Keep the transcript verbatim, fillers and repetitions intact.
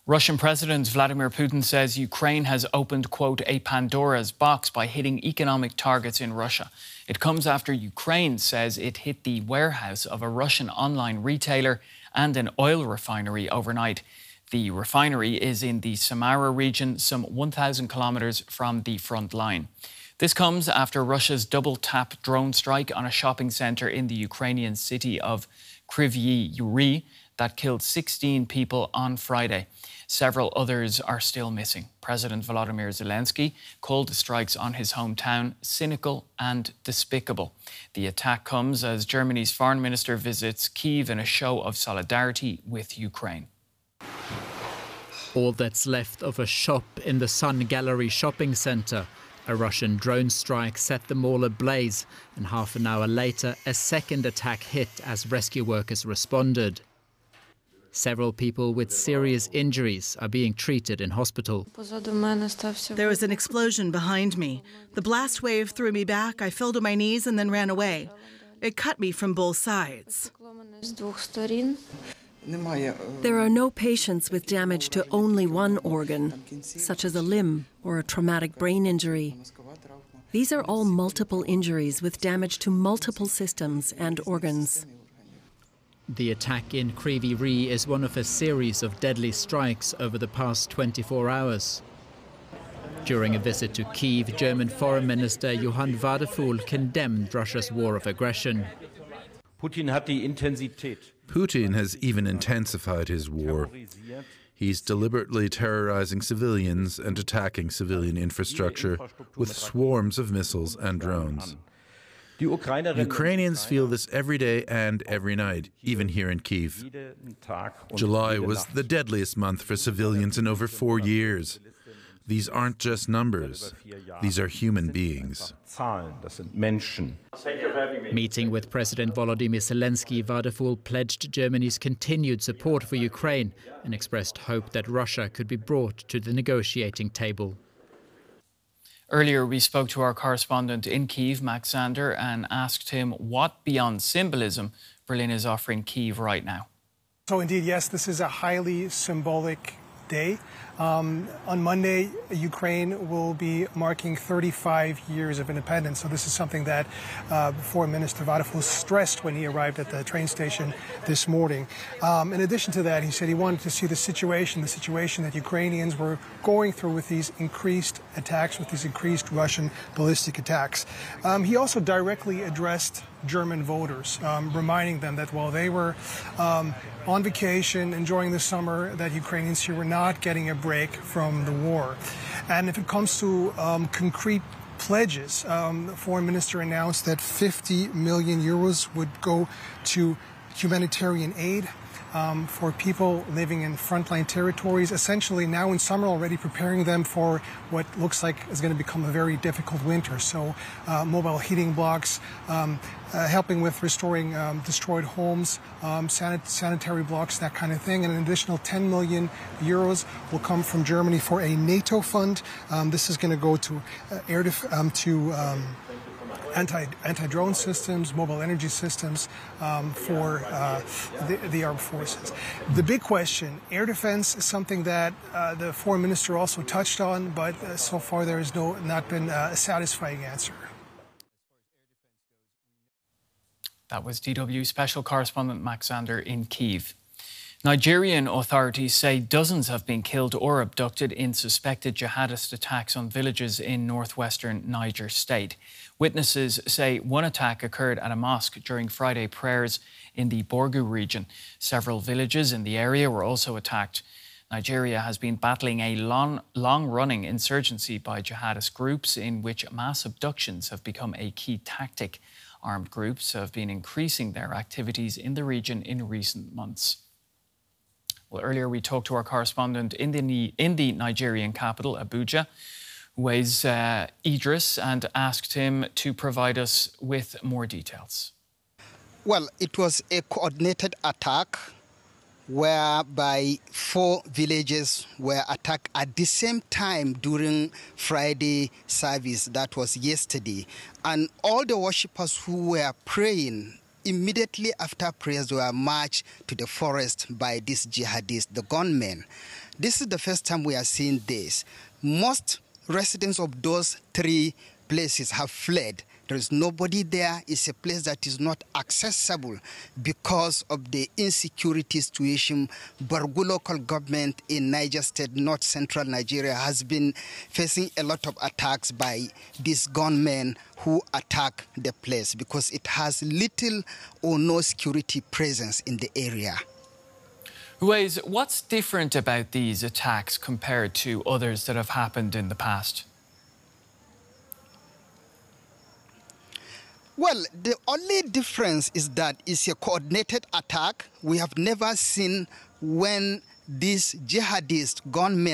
Russian President Vladimir Putin says Ukraine has opened, quote, a Pandora's box by hitting economic targets in Russia. It comes after Ukraine says it hit the warehouse of a Russian online retailer and an oil refinery overnight. The refinery is in the Samara region, some one thousand kilometres from the front line. This comes after Russia's double-tap drone strike on a shopping centre in the Ukrainian city of Kryvyi Rih that killed sixteen people on Friday. Several others are still missing. President Volodymyr Zelensky called the strikes on his hometown cynical and despicable. The attack comes as Germany's foreign minister visits Kyiv in a show of solidarity with Ukraine. All that's left of a shop in the Sun Gallery shopping centre. A Russian drone strike set them all ablaze, and half an hour later a second attack hit as rescue workers responded. Several people with serious injuries are being treated in hospital. There was an explosion behind me. The blast wave threw me back. I fell to my knees and then ran away. It cut me from both sides. There are no patients with damage to only one organ, such as a limb or a traumatic brain injury. These are all multiple injuries with damage to multiple systems and organs. The attack in Kryvyi Rih is one of a series of deadly strikes over the past twenty-four hours. During a visit to Kyiv, German Foreign Minister Johann Wadephul condemned Russia's war of aggression. Putin has even intensified his war. He's deliberately terrorizing civilians and attacking civilian infrastructure with swarms of missiles and drones. Ukrainians feel this every day and every night, even here in Kyiv. July was the deadliest month for civilians in over four years. These aren't just numbers. These are human beings. Meeting with President Volodymyr Zelensky, Wadephul pledged Germany's continued support for Ukraine and expressed hope that Russia could be brought to the negotiating table. Earlier, we spoke to our correspondent in Kyiv, Max Zander, and asked him what, beyond symbolism, Berlin is offering Kyiv right now. So indeed, yes, this is a highly symbolic day. Um, on Monday, Ukraine will be marking thirty-five years of independence. So this is something that uh, Foreign Minister Wadephul stressed when he arrived at the train station this morning. Um, in addition to that, he said he wanted to see the situation, the situation that Ukrainians were going through with these increased attacks, with these increased Russian ballistic attacks. Um, he also directly addressed German voters, um, reminding them that while they were um, on vacation, enjoying the summer, that Ukrainians here were not getting a break from the war. And if it comes to um, concrete pledges, um, the foreign minister announced that fifty million euros would go to humanitarian aid um, for people living in frontline territories, essentially now in summer already preparing them for what looks like is going to become a very difficult winter. So uh, mobile heating blocks, um, uh, helping with restoring um, destroyed homes, um, sanit sanitary blocks, that kind of thing. And an additional ten million euros will come from Germany for a NATO fund. Um, this is going to go to uh, air def um, to um, Anti, anti-drone systems, mobile energy systems um, for uh, the, the armed forces. The big question, air defense, is something that uh, the foreign minister also touched on, but uh, so far there has no, not been uh, a satisfying answer. That was D W Special Correspondent Max Zander in Kyiv. Nigerian authorities say dozens have been killed or abducted in suspected jihadist attacks on villages in northwestern Niger State. Witnesses say one attack occurred at a mosque during Friday prayers in the Borgu region. Several villages in the area were also attacked. Nigeria has been battling a long, long-running insurgency by jihadist groups in which mass abductions have become a key tactic. Armed groups have been increasing their activities in the region in recent months. Well, earlier we talked to our correspondent in the, in the Nigerian capital, Abuja, Ways uh, Idris, and asked him to provide us with more details. Well, it was a coordinated attack whereby four villages were attacked at the same time during Friday service, that was yesterday. And all the worshippers who were praying immediately after prayers were marched to the forest by these jihadists, the gunmen. This is the first time we are seeing this. Most residents of those three places have fled. There is nobody there. It's a place that is not accessible because of the insecurity situation. Bargu local government in Niger State, north central Nigeria, has been facing a lot of attacks by these gunmen who attack the place because it has little or no security presence in the area. Uwais, what's different about these attacks compared to others that have happened in the past? Well, the only difference is that it's a coordinated attack. We have never seen when these jihadist gunmen